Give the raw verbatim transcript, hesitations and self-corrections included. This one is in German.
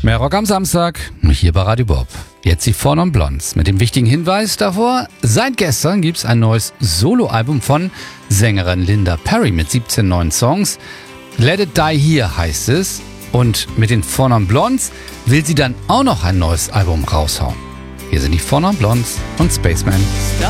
Mehr Rock am Samstag, hier bei Radio Bob. Jetzt die Four Non Blondes mit dem wichtigen Hinweis davor, seit gestern gibt's ein neues Soloalbum von Sängerin Linda Perry mit siebzehn neuen Songs. Let It Die Here heißt es. Und mit den Four Non Blondes will sie dann auch noch ein neues Album raushauen. Hier sind die Four Non Blondes und Spaceman.